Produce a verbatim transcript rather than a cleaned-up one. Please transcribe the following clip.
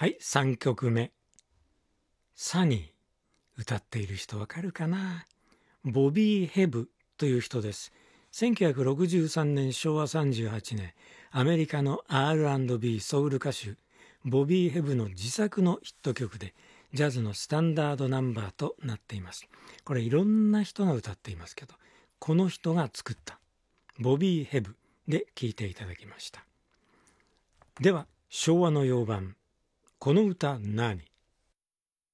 はい、さんきょくめ。サニー。歌っている人わかるかな？ボビー・ヘブという人です。せんきゅうひゃくろくじゅうさんねん、しょうわさんじゅうはちねん、アメリカの アールアンドビー ソウル歌手、ボビー・ヘブの自作のヒット曲で、ジャズのスタンダードナンバーとなっています。これいろんな人が歌っていますけど、この人が作ったボビー・ヘブで聴いていただきました。では、昭和の洋版、この歌何？